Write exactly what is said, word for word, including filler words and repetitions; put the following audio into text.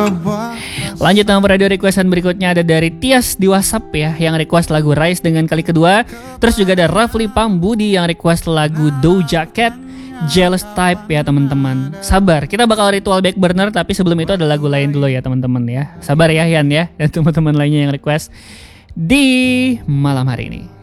Lanjut sama radio requestan berikutnya ada dari Tias di WhatsApp ya, yang request lagu Rise dengan kali kedua. Terus juga ada Rafli Pambudi yang request lagu Doja Cat Jealous Type ya teman-teman. Sabar, kita bakal ritual back burner, tapi sebelum itu ada lagu lain dulu ya teman-teman ya. Sabar ya Yan ya, dan teman-teman lainnya yang request di malam hari ini.